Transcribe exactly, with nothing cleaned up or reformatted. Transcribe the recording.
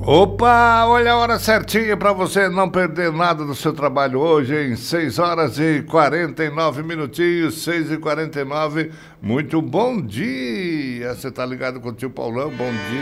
Opa, olha a hora certinha para você não perder nada do seu trabalho hoje, em seis horas e quarenta e nove minutinhos, seis e quarenta e nove. Muito bom dia! Você tá ligado com o tio Paulão? Bom dia.